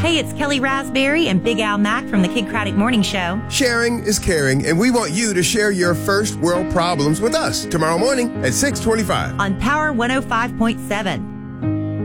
Hey, it's Kelly Raspberry and Big Al Mack from the Kid Craddock Morning Show. Sharing is caring, and we want you to share your first world problems with us tomorrow morning at 6:25 on Power 105.7.